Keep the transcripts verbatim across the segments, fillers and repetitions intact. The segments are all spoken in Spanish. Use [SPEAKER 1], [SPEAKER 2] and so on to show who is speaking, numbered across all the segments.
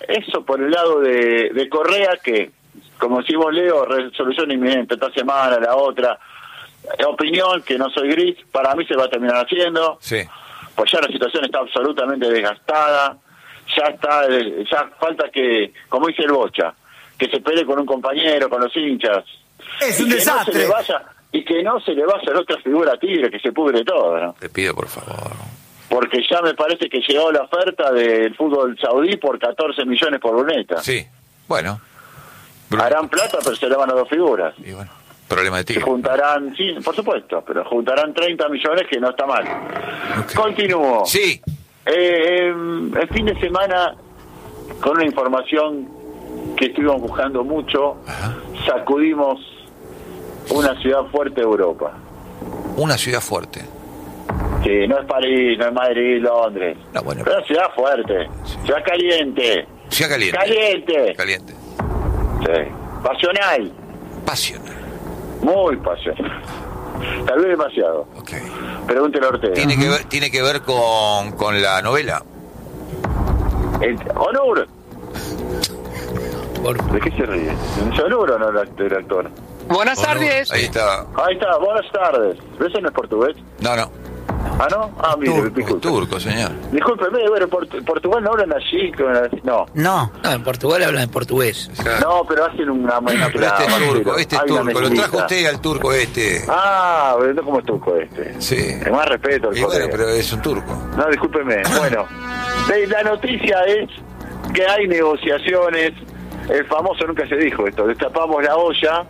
[SPEAKER 1] eso por el lado de, de Correa, que, como decimos Leo, resolución inminente, esta semana, la otra. Opinión, que no soy gris, para mí se va a terminar haciendo.
[SPEAKER 2] Sí.
[SPEAKER 1] Pues ya la situación está absolutamente desgastada. Ya está, ya falta que, como dice el Bocha, que se pelee con un compañero, con los hinchas.
[SPEAKER 3] Es un
[SPEAKER 1] que
[SPEAKER 3] desastre.
[SPEAKER 1] No se le vaya, y que no se le vaya a otra figura a Tigre, que se pudre todo, ¿no?
[SPEAKER 2] Te pido, por favor.
[SPEAKER 1] Porque ya me parece que llegó la oferta del fútbol saudí por catorce millones por Bruneta.
[SPEAKER 2] Sí, bueno.
[SPEAKER 1] Harán plata, pero se le van a dos figuras.
[SPEAKER 2] Y bueno, problema de
[SPEAKER 1] Se
[SPEAKER 2] Tigre.
[SPEAKER 1] juntarán, sí, por supuesto, pero juntarán treinta millones, que no está mal.
[SPEAKER 2] Okay.
[SPEAKER 1] Continúo.
[SPEAKER 2] Sí.
[SPEAKER 1] Eh, el fin de semana, con una información que estuvimos buscando mucho,
[SPEAKER 2] Ajá.
[SPEAKER 1] sacudimos una ciudad fuerte de Europa.
[SPEAKER 2] Una ciudad fuerte.
[SPEAKER 1] Sí, no es París, no es Madrid, Londres.
[SPEAKER 2] No, bueno.
[SPEAKER 1] Pero ciudad fuerte,
[SPEAKER 2] Sí.
[SPEAKER 1] ciudad caliente.
[SPEAKER 2] Ciudad caliente.
[SPEAKER 1] Caliente.
[SPEAKER 2] Caliente.
[SPEAKER 1] Sí. Pasional.
[SPEAKER 2] Pasional.
[SPEAKER 1] Muy pasional. Tal vez demasiado.
[SPEAKER 2] Ok.
[SPEAKER 1] Pregúntele a Ortega.
[SPEAKER 2] ¿Tiene que ver, tiene que ver con, con la novela?
[SPEAKER 1] El, Onur.
[SPEAKER 4] Por...
[SPEAKER 1] ¿De qué se ríe? ¿Es Onur o no el act- el actor?
[SPEAKER 5] Buenas tardes.
[SPEAKER 2] Ahí está.
[SPEAKER 1] Ahí está, buenas tardes. ¿Ese no es portugués?
[SPEAKER 2] No, no.
[SPEAKER 1] ¿Ah, no? Ah, mire,
[SPEAKER 3] Turco.
[SPEAKER 2] Es
[SPEAKER 1] disculpe.
[SPEAKER 2] turco, señor.
[SPEAKER 1] Discúlpeme, bueno, Port- Portugal no hablan así, con la- no.
[SPEAKER 3] No.
[SPEAKER 4] No, en Portugal hablan en portugués.
[SPEAKER 1] No, pero hacen una
[SPEAKER 2] Bueno, pero este es
[SPEAKER 1] mezcla,
[SPEAKER 2] turco,
[SPEAKER 1] Marcelo.
[SPEAKER 2] este es
[SPEAKER 1] Hay una
[SPEAKER 2] turco. Lo
[SPEAKER 1] mezclita.
[SPEAKER 2] trajo usted al turco este.
[SPEAKER 1] Ah, pero ¿cómo es turco este?
[SPEAKER 2] Sí.
[SPEAKER 1] Es más respeto el
[SPEAKER 2] Y bueno,
[SPEAKER 1] colega.
[SPEAKER 2] pero es un turco.
[SPEAKER 1] No, discúlpeme. Bueno, de- la noticia es que hay negociaciones. El famoso, nunca se dijo esto, destapamos la olla.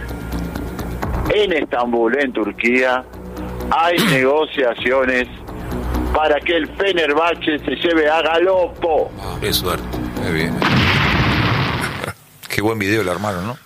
[SPEAKER 1] En Estambul, en Turquía, hay negociaciones para que el Fenerbahce se lleve a Galopo.
[SPEAKER 2] Ah, qué suerte. Muy bien. Qué buen video lo armaron, ¿no?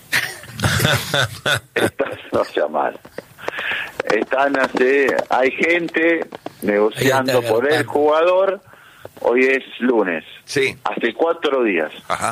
[SPEAKER 1] Está- no sea mal. Están así, hay gente negociando
[SPEAKER 4] Ahí está
[SPEAKER 1] por el
[SPEAKER 4] galopando.
[SPEAKER 1] jugador. Hoy es lunes.
[SPEAKER 2] Sí.
[SPEAKER 1] Hace cuatro días.
[SPEAKER 2] Ajá.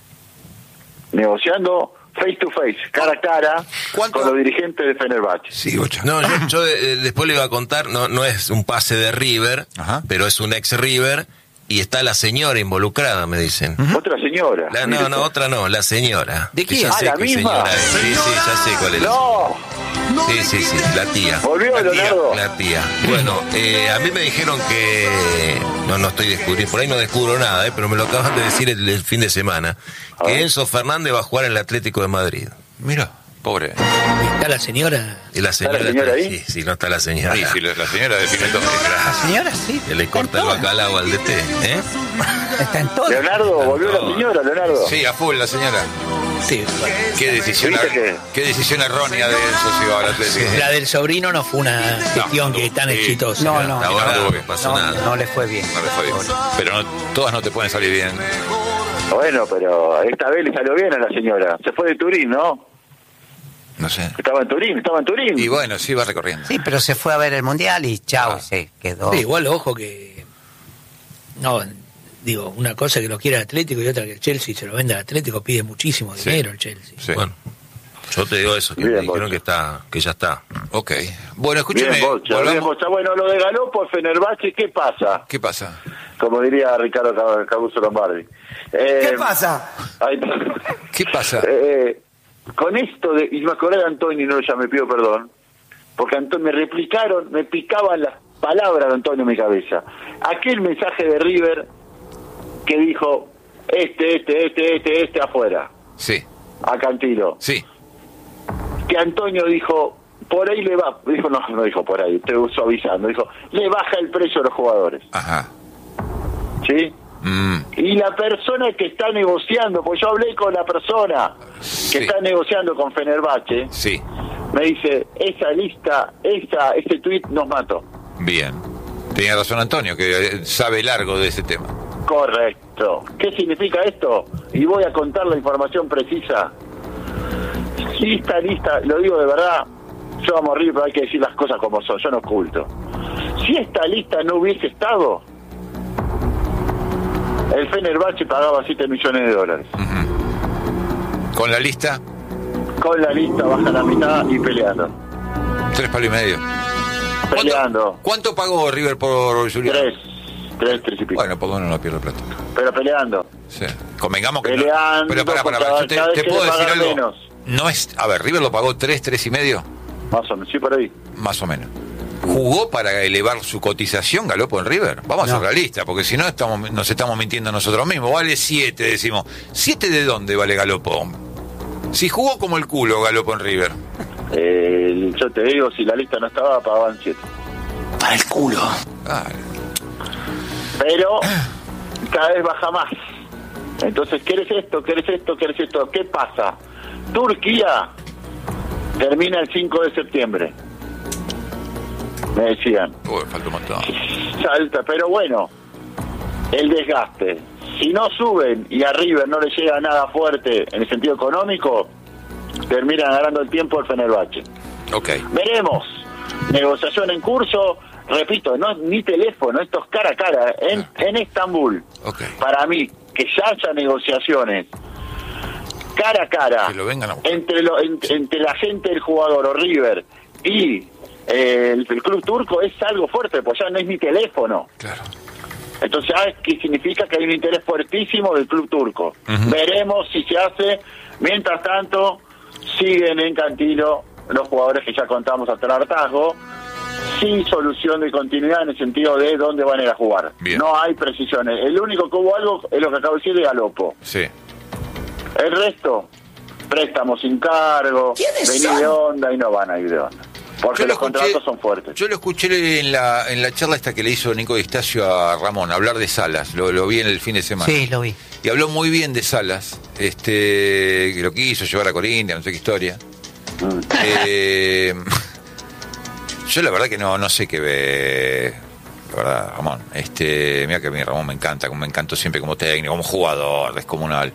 [SPEAKER 1] Negociando face to face, cara a cara,
[SPEAKER 2] ¿Cuánto?
[SPEAKER 1] con los dirigentes de Fenerbahce.
[SPEAKER 2] Sí, Bocha.
[SPEAKER 6] No, yo, yo, eh, después le iba a contar, no, no es un pase de River,
[SPEAKER 2] Ajá.
[SPEAKER 6] pero es un ex River y está la señora involucrada, me dicen.
[SPEAKER 1] Otra señora.
[SPEAKER 6] La- no, no, otra no, la señora.
[SPEAKER 4] ¿De
[SPEAKER 6] Que
[SPEAKER 4] quién?
[SPEAKER 6] ya
[SPEAKER 1] Ah,
[SPEAKER 6] sé
[SPEAKER 1] ¿la
[SPEAKER 6] qué
[SPEAKER 1] misma?
[SPEAKER 6] señora es. Sí, sí, ya sé cuál es.
[SPEAKER 1] ¡No!
[SPEAKER 6] Sí, sí, sí, la tía.
[SPEAKER 1] Volvió,
[SPEAKER 6] la tía,
[SPEAKER 1] Leonardo.
[SPEAKER 6] la tía. Bueno, eh, a mí me dijeron que no, no estoy descubriendo, por ahí no descubro nada, eh, pero me lo acaban de decir el, el fin de semana,
[SPEAKER 1] A
[SPEAKER 6] que
[SPEAKER 1] ver.
[SPEAKER 6] Enzo Fernández va a jugar en el Atlético de Madrid.
[SPEAKER 2] Mira, pobre.
[SPEAKER 4] Está la señora.
[SPEAKER 6] Y la señora,
[SPEAKER 1] la señora ahí?
[SPEAKER 6] sí, sí, no está la señora.
[SPEAKER 2] Sí, sí, la la señora de Pimentón.
[SPEAKER 3] Señora, sí.
[SPEAKER 6] Que le corta el bacalao al D T, ¿eh?
[SPEAKER 3] Está en todo.
[SPEAKER 1] Leonardo, volvió la señora, Leonardo.
[SPEAKER 2] Sí, a full la señora.
[SPEAKER 4] Sí, bueno.
[SPEAKER 2] Qué decisión,
[SPEAKER 1] ¿Viste que?
[SPEAKER 2] qué decisión errónea de Enzo si va al Atlético.
[SPEAKER 4] La del sobrino no fue una gestión que tan
[SPEAKER 2] sí.
[SPEAKER 4] exitosa.
[SPEAKER 3] No, no.
[SPEAKER 6] Hasta ahora
[SPEAKER 2] no,
[SPEAKER 6] no,
[SPEAKER 2] no
[SPEAKER 6] pasó
[SPEAKER 3] No,
[SPEAKER 6] nada.
[SPEAKER 3] no le fue bien.
[SPEAKER 2] No le fue bien. Pero no, todas no te pueden salir bien.
[SPEAKER 1] Bueno, pero esta vez le salió bien a la señora. Se fue de Turín, ¿no?
[SPEAKER 2] No sé.
[SPEAKER 1] Estaba en Turín, estaba en Turín.
[SPEAKER 2] Y bueno, sí, va recorriendo.
[SPEAKER 3] Sí, pero se fue a ver el mundial y chao,
[SPEAKER 2] Ah.
[SPEAKER 3] se quedó.
[SPEAKER 4] Sí, igual, ojo que. No, digo, una cosa que lo quiere el Atlético y otra que el Chelsea se lo vende al Atlético, pide muchísimo
[SPEAKER 2] Sí.
[SPEAKER 4] dinero el Chelsea.
[SPEAKER 2] Sí.
[SPEAKER 6] Bueno, yo te digo eso, que
[SPEAKER 1] Bien,
[SPEAKER 6] me dijeron
[SPEAKER 1] Bocha.
[SPEAKER 6] que está, que ya está.
[SPEAKER 2] Ok. Bueno, escúcheme.
[SPEAKER 1] Bien, Bocha,
[SPEAKER 2] volvamos-
[SPEAKER 1] bien, Bocha. Bueno, lo de Galopo, Fenerbahce, ¿qué pasa?
[SPEAKER 2] ¿Qué pasa?
[SPEAKER 1] Como diría Ricardo Cab- Caruso Lombardi. Eh,
[SPEAKER 3] ¿Qué pasa?
[SPEAKER 1] ahí está.
[SPEAKER 2] ¿Qué pasa?
[SPEAKER 1] Eh, con esto de, y me acordé de Antonio, y no, ya me pido perdón, porque Antonio me replicaron, me picaban las palabras de Antonio en mi cabeza. Aquel mensaje de River que dijo, este, este, este, este, este afuera,
[SPEAKER 2] Sí,
[SPEAKER 1] a Cantilo.
[SPEAKER 2] sí.
[SPEAKER 1] Que Antonio dijo, por ahí le va, dijo, no, no dijo por ahí, estoy suavizando, dijo, le baja el precio a los jugadores,
[SPEAKER 2] Ajá.
[SPEAKER 1] ¿sí?
[SPEAKER 2] Mm,
[SPEAKER 1] Y la persona que está negociando, pues yo hablé con la persona que
[SPEAKER 2] Sí.
[SPEAKER 1] está negociando con Fenerbahce,
[SPEAKER 2] sí.
[SPEAKER 1] me dice, esa lista, esa, ese tuit nos mató.
[SPEAKER 2] Bien. Tenía razón Antonio, que eh, sabe largo de ese tema.
[SPEAKER 1] Correcto. ¿Qué significa esto? Y voy a contar la información precisa. Si esta lista, lo digo de verdad, yo vamos a morir, pero hay que decir las cosas como son, yo no oculto. Si esta lista no hubiese estado, el Fenerbahce pagaba siete millones de dólares.
[SPEAKER 2] Con la lista,
[SPEAKER 1] Con la lista baja la mitad y peleando.
[SPEAKER 2] tres palos y medio.
[SPEAKER 1] Peleando.
[SPEAKER 2] ¿Cuánto, cuánto pagó River por Julián?
[SPEAKER 1] Tres. Tres, tres y pico.
[SPEAKER 2] Bueno, por lo menos no pierde plata.
[SPEAKER 1] Pero peleando.
[SPEAKER 2] Sí. Convengamos que
[SPEAKER 1] Peleando,
[SPEAKER 2] no. Pero para, para,
[SPEAKER 1] cada-
[SPEAKER 2] yo te,
[SPEAKER 1] cada vez
[SPEAKER 2] te
[SPEAKER 1] que
[SPEAKER 2] puedo
[SPEAKER 1] le
[SPEAKER 2] decir
[SPEAKER 1] pagan
[SPEAKER 2] algo.
[SPEAKER 1] menos.
[SPEAKER 2] No es, a ver, River lo pagó tres, tres y medio,
[SPEAKER 1] Más o menos, sí, por ahí.
[SPEAKER 2] más o menos. ¿Jugó para elevar su cotización Galopo en River? Vamos
[SPEAKER 3] No.
[SPEAKER 2] a ser realistas, porque si no estamos, nos estamos mintiendo nosotros mismos. Vale siete, decimos. ¿Siete de dónde vale Galopo? Si jugó como el culo Galopo en River.
[SPEAKER 1] Eh, yo te digo, si la lista no estaba, pagaban siete.
[SPEAKER 3] Para el culo.
[SPEAKER 2] Ah,
[SPEAKER 1] Pero cada vez baja más. Entonces, ¿querés esto? ¿Querés esto? ¿Querés esto? ¿Qué pasa? Turquía termina el cinco de septiembre. Me decían.
[SPEAKER 2] uy, falta un montón.
[SPEAKER 1] Salta, pero bueno, el desgaste. Si no suben y a River no le llega nada fuerte en el sentido económico, terminan ganando el tiempo el Fenerbahce.
[SPEAKER 2] Ok.
[SPEAKER 1] Veremos. Negociación en curso. Repito, no es ni teléfono, esto es cara a cara. En, en Estambul,
[SPEAKER 2] Ok.
[SPEAKER 1] para mí, que ya haya negociaciones cara a cara
[SPEAKER 2] Que lo vengan a buscar.
[SPEAKER 1] entre, lo, en- entre la gente del jugador o River y eh, el, el club turco es algo fuerte, pues ya no es ni teléfono.
[SPEAKER 2] Claro.
[SPEAKER 1] Entonces, ¿sabes qué significa? Que hay un interés fuertísimo del club turco.
[SPEAKER 2] Ujú.
[SPEAKER 1] Veremos si se hace. Mientras tanto, siguen en Cantilo los jugadores que ya contamos hasta el hartazgo, sin solución de continuidad en el sentido de dónde van a ir a jugar.
[SPEAKER 2] Bien.
[SPEAKER 1] No hay precisiones. El único que hubo algo es lo que acabo de decir de Galopo.
[SPEAKER 2] Sí.
[SPEAKER 1] El resto, préstamos sin cargo,
[SPEAKER 3] ¿Quiénes
[SPEAKER 1] venir
[SPEAKER 3] son?
[SPEAKER 1] de onda y no van a ir de onda. Porque
[SPEAKER 2] Yo lo
[SPEAKER 1] los
[SPEAKER 2] escuché-
[SPEAKER 1] contratos son fuertes.
[SPEAKER 2] Yo lo escuché en la, en la charla esta que le hizo Nico Di Stasio a Ramón, hablar de Salas, lo, lo vi en el fin de semana.
[SPEAKER 3] Sí, lo vi.
[SPEAKER 2] Y habló muy bien de Salas, este, que lo quiso llevar a Corinthians, no sé qué historia.
[SPEAKER 1] Mm.
[SPEAKER 2] Eh, yo la verdad que no, no sé qué ve, la verdad, Ramón. Este, mira que a mí Ramón me encanta, como me encantó siempre como técnico, como jugador, descomunal.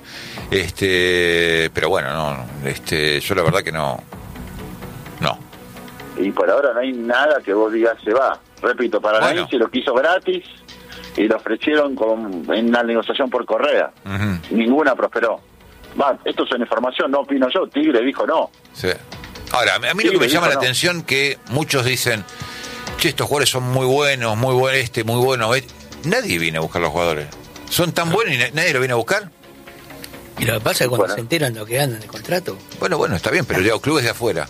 [SPEAKER 2] Este, pero bueno, no, este, yo la verdad que no, no.
[SPEAKER 1] Y por ahora no hay nada que vos digas se va. Repito, para
[SPEAKER 2] Bueno.
[SPEAKER 1] nadie se lo quiso gratis y lo ofrecieron con, en una negociación por Correa.
[SPEAKER 2] Ujú.
[SPEAKER 1] Ninguna prosperó. Va, esto es una información, no opino yo. Tigre dijo no.
[SPEAKER 2] Sí. Ahora, a mí
[SPEAKER 1] Sí,
[SPEAKER 2] lo que me
[SPEAKER 1] le
[SPEAKER 2] llama
[SPEAKER 1] dijo
[SPEAKER 2] la
[SPEAKER 1] no.
[SPEAKER 2] atención que muchos dicen, che, estos jugadores son muy buenos, muy buen este, muy bueno. eh". Nadie viene a buscar los jugadores. Son tan buenos y na- nadie lo viene a buscar.
[SPEAKER 4] Y lo que pasa es que cuando
[SPEAKER 1] Bueno.
[SPEAKER 4] se enteran de lo que andan de contrato,
[SPEAKER 2] Bueno, bueno, está bien, pero ya clubes de afuera.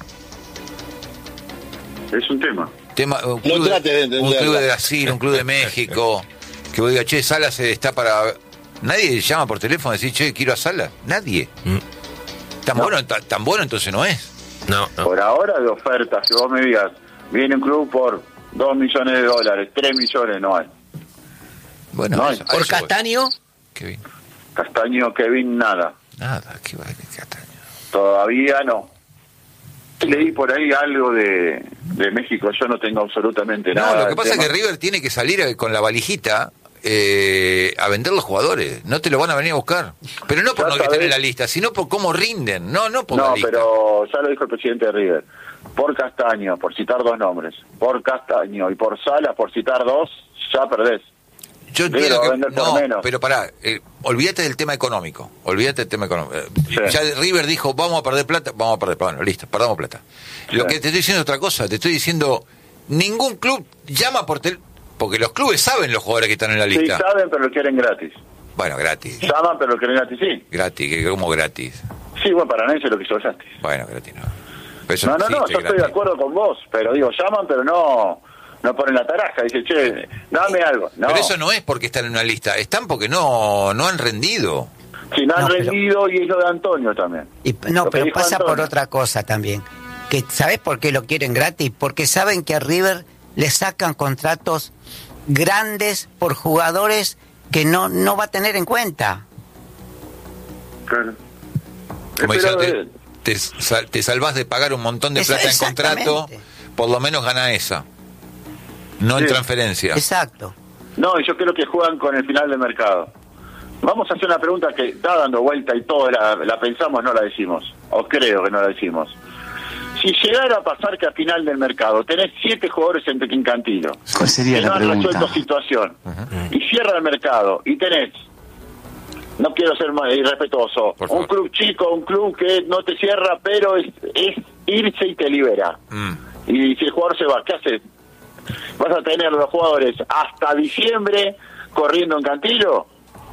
[SPEAKER 1] Es un tema.
[SPEAKER 2] Tema, un, club de,
[SPEAKER 5] trate de
[SPEAKER 2] un
[SPEAKER 5] entenderlo.
[SPEAKER 2] club de Brasil, un club de México, que vos digas, che, Salas está para... Nadie llama por teléfono y dice, che, quiero a Salas. Nadie.
[SPEAKER 6] Mm.
[SPEAKER 2] Tan,
[SPEAKER 1] No.
[SPEAKER 2] bueno, ta- tan bueno entonces no es.
[SPEAKER 6] No, no.
[SPEAKER 1] Por ahora de ofertas, que vos me digas, viene un club por dos millones de dólares, tres millones, no hay.
[SPEAKER 2] Bueno,
[SPEAKER 1] No,
[SPEAKER 2] a eso- a
[SPEAKER 4] por
[SPEAKER 2] eso voy.
[SPEAKER 4] Castaño,
[SPEAKER 2] Qué bien.
[SPEAKER 1] Castaño, Kevin, nada.
[SPEAKER 2] Nada, qué va Castaño.
[SPEAKER 1] Todavía no. Leí por ahí algo de, de México, yo no tengo absolutamente
[SPEAKER 2] No,
[SPEAKER 1] nada.
[SPEAKER 2] lo que
[SPEAKER 1] del
[SPEAKER 2] pasa es
[SPEAKER 1] tema.
[SPEAKER 2] que River tiene que salir eh, con la valijita eh, a vender los jugadores. No te lo van a venir a buscar. Pero no por
[SPEAKER 1] Ya
[SPEAKER 2] no que estén en
[SPEAKER 1] sabés.
[SPEAKER 2] la lista, sino por cómo rinden. No, no por la
[SPEAKER 1] No,
[SPEAKER 2] lista.
[SPEAKER 1] pero ya lo dijo el presidente de River. Por Castaño, por citar dos nombres, por Castaño y por Salas, por citar dos, ya perdés.
[SPEAKER 2] Yo
[SPEAKER 1] River
[SPEAKER 2] entiendo
[SPEAKER 1] va a
[SPEAKER 2] que
[SPEAKER 1] vender por
[SPEAKER 2] no,
[SPEAKER 1] menos.
[SPEAKER 2] pero pará, eh, olvídate del tema económico. Olvídate del tema económico. Eh,
[SPEAKER 1] Sí.
[SPEAKER 2] Ya River dijo, vamos a perder plata, vamos a perder plata. Bueno, listo, perdamos plata. Lo
[SPEAKER 1] Sí.
[SPEAKER 2] que te estoy diciendo es otra cosa. Te estoy diciendo, ningún club llama por teléfono. Porque los clubes saben los jugadores que están en la
[SPEAKER 1] Sí,
[SPEAKER 2] lista.
[SPEAKER 1] saben, pero lo quieren gratis.
[SPEAKER 2] Bueno, gratis.
[SPEAKER 1] Llaman, pero lo quieren gratis, sí.
[SPEAKER 2] Gratis, que como gratis.
[SPEAKER 1] Sí, bueno, para nadie se lo quiso gratis.
[SPEAKER 2] Bueno, gratis no. Pero eso
[SPEAKER 1] No, no, no,
[SPEAKER 2] existe,
[SPEAKER 1] yo estoy de
[SPEAKER 2] gratis.
[SPEAKER 1] acuerdo con vos, pero digo, llaman, pero no no ponen la taraja. Dice, che, dame algo. No,
[SPEAKER 2] Pero eso no es porque están en una lista, están porque no, no han rendido.
[SPEAKER 1] si no han
[SPEAKER 3] No, pero-
[SPEAKER 1] rendido, y es lo de Antonio también.
[SPEAKER 3] Y, no,
[SPEAKER 1] Lo que
[SPEAKER 3] pero
[SPEAKER 1] dijo
[SPEAKER 3] pasa por
[SPEAKER 1] Antonio.
[SPEAKER 3] otra cosa también. Que ¿sabés por qué lo quieren gratis? Porque saben que a River le sacan contratos grandes por jugadores que no, no va a tener en cuenta.
[SPEAKER 1] Claro.
[SPEAKER 2] Como
[SPEAKER 1] Pero,
[SPEAKER 2] dice,
[SPEAKER 1] eh,
[SPEAKER 2] te, te, sal- te salvás de pagar un montón de
[SPEAKER 3] Eso,
[SPEAKER 2] plata en contrato,
[SPEAKER 3] exactamente.
[SPEAKER 2] por lo menos gana esa. No en
[SPEAKER 1] Sí.
[SPEAKER 2] transferencia.
[SPEAKER 3] Exacto.
[SPEAKER 1] No, y yo creo que juegan con el final del mercado. Vamos a hacer una pregunta que está dando vuelta y todo, la, la pensamos, no la decimos. O creo que no la decimos. Si llegara a pasar que a final del mercado tenés siete jugadores en Tequincantilo,
[SPEAKER 5] ¿Cuál sería
[SPEAKER 1] que
[SPEAKER 5] la
[SPEAKER 1] no han
[SPEAKER 5] pregunta?
[SPEAKER 1] resuelto situación, y cierra el mercado, y tenés, no quiero ser más irrespetuoso,
[SPEAKER 2] Por
[SPEAKER 1] un
[SPEAKER 2] favor.
[SPEAKER 1] club chico, un club que no te cierra, pero es, es irse y te libera.
[SPEAKER 2] Mm.
[SPEAKER 1] Y si el jugador se va, ¿qué haces? ¿Vas a tener los jugadores hasta diciembre corriendo en Cantilo?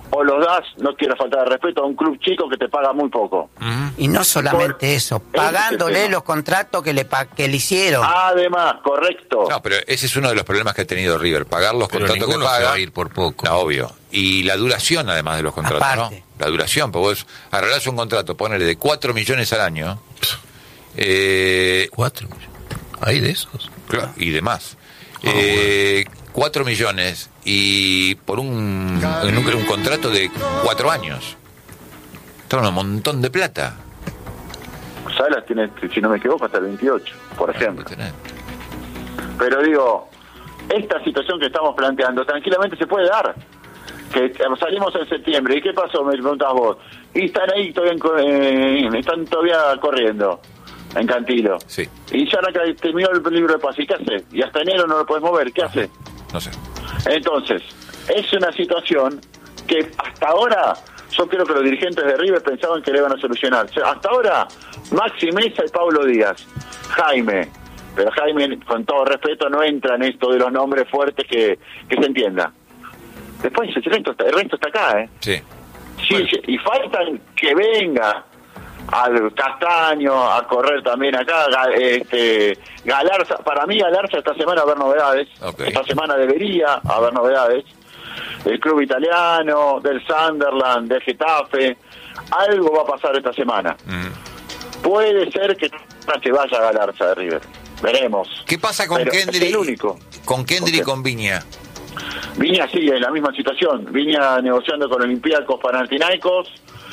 [SPEAKER 1] o los das, no quiero faltar de respeto, a un club chico que te paga muy poco.
[SPEAKER 2] Uh-huh.
[SPEAKER 3] Y no solamente
[SPEAKER 1] Por-
[SPEAKER 3] eso, pagándole los contratos que le pa- que le hicieron.
[SPEAKER 1] Además, correcto.
[SPEAKER 2] No, pero ese es uno de los problemas que ha tenido River, pagar los
[SPEAKER 6] Pero
[SPEAKER 2] contratos que
[SPEAKER 6] ninguno se
[SPEAKER 2] paga.
[SPEAKER 6] va a ir por poco.
[SPEAKER 2] No, obvio. Y la duración, además de los contratos,
[SPEAKER 3] Aparte.
[SPEAKER 2] ¿no? La duración, porque vos arreglás un contrato, ponele de cuatro millones al año, eh,
[SPEAKER 6] Cuatro. ¿Hay de esos?
[SPEAKER 2] claro, y demás.
[SPEAKER 6] Ah,
[SPEAKER 2] Eh, cuatro millones y por un, en un, un contrato de cuatro años. Está un montón de plata.
[SPEAKER 1] Salas tiene, si no me equivoco, hasta el veintiocho, por ejemplo.
[SPEAKER 2] Tenés.
[SPEAKER 1] Pero digo, esta situación que estamos planteando tranquilamente se puede dar. Que salimos en septiembre, ¿y qué pasó? Me preguntas vos. Y están ahí, todavía en co- eh, están todavía corriendo en Cantilo.
[SPEAKER 2] Sí.
[SPEAKER 1] Y ya acá terminó el libro de paz. ¿Y qué hace? Y hasta enero no lo puedes mover. ¿Qué hace?
[SPEAKER 2] No sé.
[SPEAKER 1] Entonces, es una situación que hasta ahora, yo creo que los dirigentes de River pensaban que le iban a solucionar. O sea, hasta ahora, Maxi Mesa y Pablo Díaz, Jaime, pero Jaime, con todo respeto, no entra en esto de los nombres fuertes que, que se entienda. Después el resto está, el resto está acá, ¿eh?
[SPEAKER 2] Sí.
[SPEAKER 1] Sí,
[SPEAKER 2] Bueno.
[SPEAKER 1] sí, y faltan que venga al Castaño a correr también acá, Ga- este Galarza. Para mí Galarza esta semana va a haber novedades.
[SPEAKER 2] Ok.
[SPEAKER 1] Esta semana debería haber novedades. El club italiano, del Sunderland, del Getafe, algo va a pasar esta semana.
[SPEAKER 2] Mm.
[SPEAKER 1] Puede ser que se vaya Galarza de River. Veremos.
[SPEAKER 2] ¿Qué pasa con
[SPEAKER 1] Pero
[SPEAKER 2] Kendrick?
[SPEAKER 1] es el único.
[SPEAKER 2] Con Kendrick y con Viña.
[SPEAKER 1] Viña sigue en la misma situación. Viña negociando con Olympiacos, Panathinaikos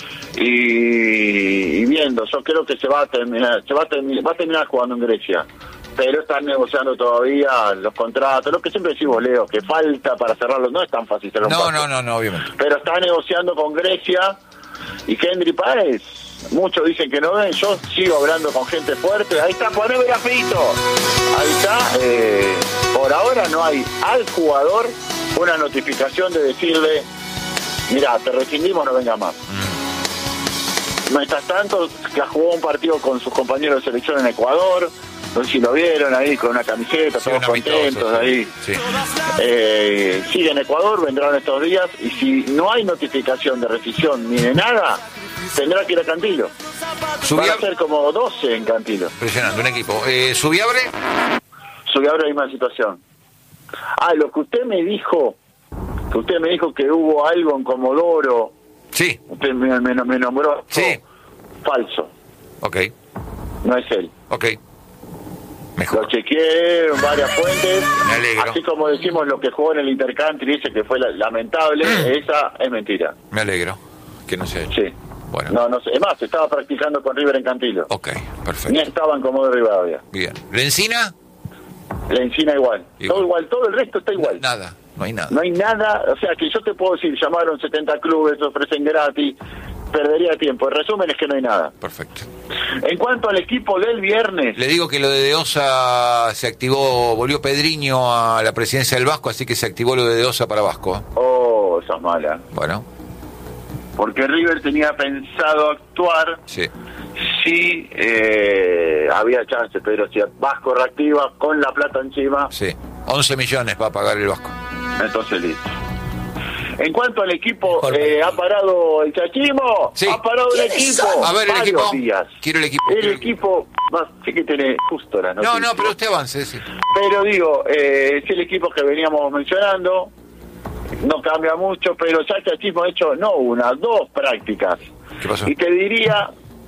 [SPEAKER 1] y, y viendo. Yo creo que se va a terminar, se va a terminar, va a terminar jugando en Grecia. Pero están negociando todavía los contratos. Lo que siempre decimos, Leo, que falta para cerrarlos. No es tan fácil cerrar un
[SPEAKER 2] No,
[SPEAKER 1] pacto.
[SPEAKER 2] no, no, no, obviamente.
[SPEAKER 1] Pero está negociando con Grecia y Kendrick Páez. Muchos dicen que no ven. Yo sigo hablando con gente fuerte. Ahí está, poneme grafito. Ahí está. Eh, por ahora no hay al jugador una notificación de decirle: mira, te rescindimos, no venga más.
[SPEAKER 2] Mm.
[SPEAKER 1] Mientras tanto, ya jugó un partido con sus compañeros de selección en Ecuador. No sé si lo vieron ahí con una camiseta,
[SPEAKER 2] Sí,
[SPEAKER 1] todos
[SPEAKER 2] un amistoso,
[SPEAKER 1] contentos
[SPEAKER 2] sí.
[SPEAKER 1] ahí.
[SPEAKER 2] Sí.
[SPEAKER 1] Eh, sigue en Ecuador, vendrán estos días, y si no hay notificación de rescisión ni de nada, tendrá que ir a Cantilo. Van
[SPEAKER 2] Subía...
[SPEAKER 1] a ser como doce en Cantilo.
[SPEAKER 2] Impresionante, un equipo. Eh, ¿Subiabre?
[SPEAKER 1] Subiabre la misma situación. Ah, lo que usted me dijo, que usted me dijo que hubo algo en Comodoro,
[SPEAKER 2] Sí.
[SPEAKER 1] usted me, me, me nombró.
[SPEAKER 2] Sí.
[SPEAKER 1] Falso,
[SPEAKER 2] Ok,
[SPEAKER 1] no es él.
[SPEAKER 2] ok.
[SPEAKER 1] Lo
[SPEAKER 2] Mejor.
[SPEAKER 1] chequeé en varias fuentes.
[SPEAKER 2] Me alegro.
[SPEAKER 1] Así como decimos lo que jugó en el Intercountry, dice que fue la- lamentable, esa es mentira.
[SPEAKER 2] Me alegro. Que no sea.
[SPEAKER 1] Sí.
[SPEAKER 2] Bueno.
[SPEAKER 1] No, no sé. Es más, estaba practicando con River en Cantilo.
[SPEAKER 2] Ok,
[SPEAKER 1] Ni
[SPEAKER 2] perfecto.
[SPEAKER 1] estaba en Comodoro Rivadavia.
[SPEAKER 2] Bien. ¿Lencina?
[SPEAKER 1] La encina igual.
[SPEAKER 2] Igual.
[SPEAKER 1] Todo igual, todo el resto está igual.
[SPEAKER 2] Nada, no hay nada.
[SPEAKER 1] No hay nada, o sea que yo te puedo decir, llamaron setenta clubes, ofrecen gratis, perdería tiempo. El resumen es que no hay nada.
[SPEAKER 2] Perfecto.
[SPEAKER 1] En cuanto al equipo del viernes,
[SPEAKER 2] Le digo que lo de Deosa se activó, volvió Pedriño a la presidencia del Vasco, así que se activó lo de Deosa para Vasco.
[SPEAKER 1] oh, esa es mala.
[SPEAKER 2] Bueno,
[SPEAKER 1] Porque River tenía pensado actuar
[SPEAKER 2] sí.
[SPEAKER 1] si eh, había chance, pero si Vasco reactiva con la plata encima,
[SPEAKER 2] Sí. once millones va a pagar el Vasco.
[SPEAKER 1] entonces listo. En cuanto al equipo,
[SPEAKER 4] Mejor
[SPEAKER 1] eh,
[SPEAKER 4] partido.
[SPEAKER 1] ¿ha parado el Chachimo?
[SPEAKER 2] Sí.
[SPEAKER 1] ¿Ha parado el equipo?
[SPEAKER 2] A ver, el
[SPEAKER 1] Varios
[SPEAKER 2] equipo.
[SPEAKER 1] días.
[SPEAKER 2] Quiero el equipo.
[SPEAKER 1] El
[SPEAKER 2] quiero el
[SPEAKER 1] equipo, más, sí que tiene justo la
[SPEAKER 2] No,
[SPEAKER 1] noticia.
[SPEAKER 2] no, pero usted avance, sí.
[SPEAKER 1] Pero digo, eh, es el equipo que veníamos mencionando, no cambia mucho, pero ya el Chachismo ha hecho no una, dos prácticas.
[SPEAKER 2] ¿Qué pasó?
[SPEAKER 1] Y te diría,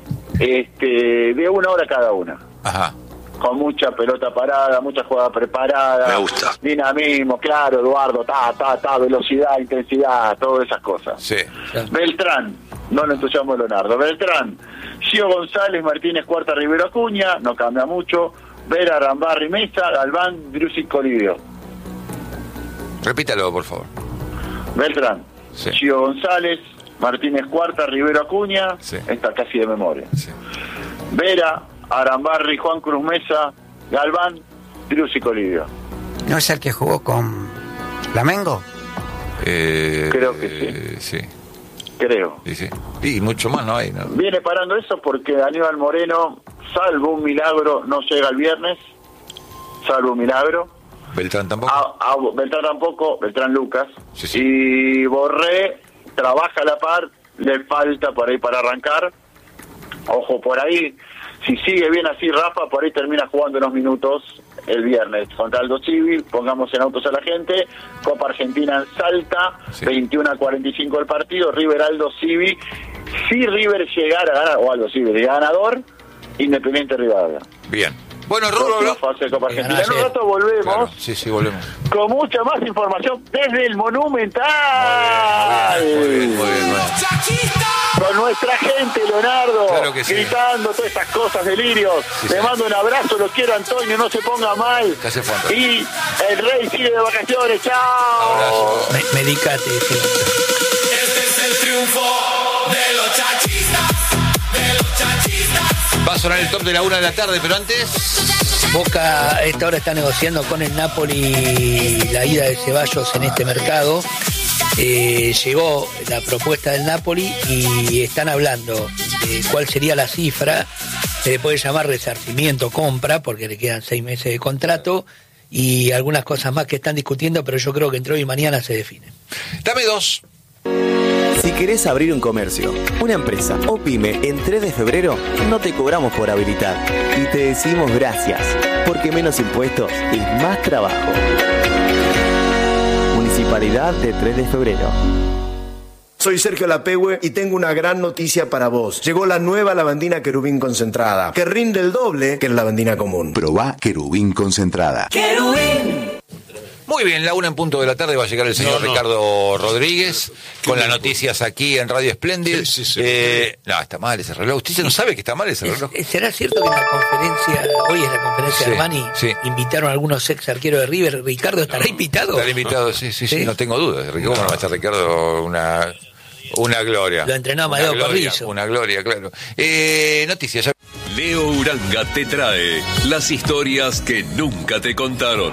[SPEAKER 1] este, de una hora cada una.
[SPEAKER 2] Ajá.
[SPEAKER 1] Con mucha pelota parada, mucha jugada preparada.
[SPEAKER 6] Me gusta.
[SPEAKER 1] Dinamismo, claro, Eduardo, ta, ta, ta, velocidad, intensidad, todas esas cosas.
[SPEAKER 2] Sí.
[SPEAKER 1] Beltrán, no lo entusiasmo Leonardo. Beltrán, Gio González, Martínez, Cuarta, Rivero Acuña, no cambia mucho. Vera, Rambarri, Mesa, Galván, Drusic, Colidio.
[SPEAKER 2] Repítalo, por favor.
[SPEAKER 1] Beltrán,
[SPEAKER 2] Sí.
[SPEAKER 1] Gio González, Martínez Cuarta, Rivero Acuña,
[SPEAKER 2] Sí.
[SPEAKER 1] está casi de memoria.
[SPEAKER 2] Sí.
[SPEAKER 1] Vera, Arambarri, Juan Cruz Mesa, Galván, Drusic, Colidio.
[SPEAKER 3] ¿No es el que jugó con Flamengo?
[SPEAKER 2] Eh,
[SPEAKER 1] Creo que
[SPEAKER 2] eh, sí.
[SPEAKER 1] Creo.
[SPEAKER 2] Sí, sí. Y mucho más no hay, ¿no?
[SPEAKER 1] Viene parando eso porque Aníbal Moreno, salvo un milagro, no llega el viernes. Salvo un milagro.
[SPEAKER 2] Beltrán tampoco.
[SPEAKER 1] A, a Beltrán tampoco, Beltrán Lucas.
[SPEAKER 2] Sí, sí.
[SPEAKER 1] Y Borré trabaja a la par, le falta por ahí para arrancar. Ojo, por ahí, si sigue bien así Rafa, por ahí termina jugando unos minutos el viernes contra Aldo Civi. Pongamos en autos a la gente. Copa Argentina en Salta, sí. veintiuno a cuarenta y cinco el partido, River Aldo Civi. Si River llegara a ganar, o Aldo Civi de ganador, Independiente Rivadavia.
[SPEAKER 2] Bien. Bueno, Rulo,
[SPEAKER 1] la fase de Copa Argentina. En un rato volvemos.
[SPEAKER 2] Claro, sí, sí, volvemos.
[SPEAKER 1] Con mucha más información desde el Monumental.
[SPEAKER 2] Muy bien, muy bien, muy bien, muy bien.
[SPEAKER 1] Con nuestra gente, Leonardo,
[SPEAKER 2] claro que sí.
[SPEAKER 1] gritando todas estas cosas, delirios.
[SPEAKER 2] Sí,
[SPEAKER 1] Le
[SPEAKER 2] sí.
[SPEAKER 1] mando un abrazo, lo quiero, Antonio, no se ponga mal.
[SPEAKER 2] Que hace falta.
[SPEAKER 1] Y el Rey sigue de vacaciones, chao.
[SPEAKER 4] Me, medicate. Sí.
[SPEAKER 5] Este es el triunfo de los chachistas, de los chachistas.
[SPEAKER 2] Va a sonar el top de la una de la tarde, pero antes...
[SPEAKER 4] Boca a esta hora está negociando con el Napoli la ida de Ceballos en este mercado. Eh, llegó la propuesta del Napoli y están hablando de cuál sería la cifra. Se le puede llamar resarcimiento, compra, porque le quedan seis meses de contrato y algunas cosas más que están discutiendo, pero yo creo que entre hoy y mañana se define.
[SPEAKER 2] Dame dos.
[SPEAKER 7] Si querés abrir un comercio, una empresa o pyme en tres de febrero, no te cobramos por habilitar y te decimos gracias, porque menos impuestos es más trabajo. Municipalidad de tres de febrero.
[SPEAKER 8] Soy Sergio Lapehue y tengo una gran noticia para vos. Llegó la nueva lavandina Querubín concentrada, que rinde el doble que la lavandina común.
[SPEAKER 9] Probá Querubín concentrada.
[SPEAKER 5] ¡Querubín!
[SPEAKER 2] Muy bien, la una en punto de la tarde va a llegar el señor no, no. Ricardo Rodríguez con las noticias aquí en Radio Espléndid.
[SPEAKER 6] Sí, sí, sí.
[SPEAKER 2] Eh, no, está mal ese reloj. Usted no sabe que está mal ese reloj.
[SPEAKER 4] ¿Será cierto que en la conferencia, hoy es la conferencia
[SPEAKER 2] Sí,
[SPEAKER 4] de Armani,
[SPEAKER 2] sí.
[SPEAKER 4] invitaron a algunos ex arqueros de River? ¿Ricardo estará invitado?
[SPEAKER 2] Estará invitado, sí, sí, sí,
[SPEAKER 4] ¿Sí?
[SPEAKER 2] no tengo dudas. ¿Cómo no va a estar Ricardo? Una, una gloria.
[SPEAKER 4] Lo entrenó
[SPEAKER 2] Una
[SPEAKER 4] Amadeo
[SPEAKER 2] gloria,
[SPEAKER 4] Carrizo.
[SPEAKER 2] Una gloria, claro. Eh, noticias.
[SPEAKER 10] Leo Uranga te trae las historias que nunca te contaron.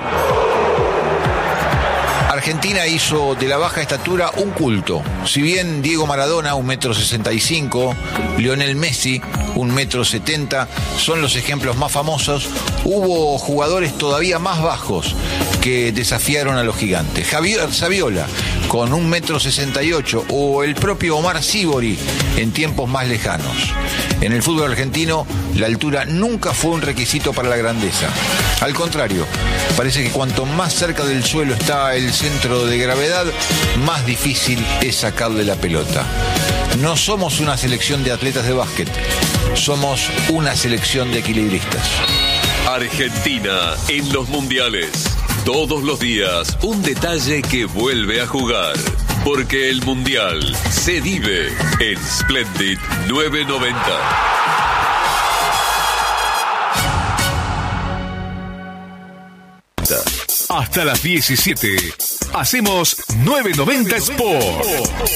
[SPEAKER 2] Argentina hizo de la baja estatura un culto. Si bien Diego Maradona, un metro sesenta y cinco, Lionel Messi, un metro setenta, son los ejemplos más famosos, hubo jugadores todavía más bajos que desafiaron a los gigantes. Javier Saviola, con un metro sesenta y ocho, o el propio Omar Sibori, en tiempos más lejanos. En el fútbol argentino, la altura nunca fue un requisito para la grandeza. Al contrario, parece que cuanto más cerca del suelo está el centro de gravedad, más difícil es sacarle la pelota. No somos una selección de atletas de básquet, somos una selección de equilibristas.
[SPEAKER 10] Argentina en los mundiales. Todos los días un detalle que vuelve a jugar. Porque el mundial se vive en Splendid nueve noventa.
[SPEAKER 11] Hasta las diecisiete hacemos nueve noventa Sport.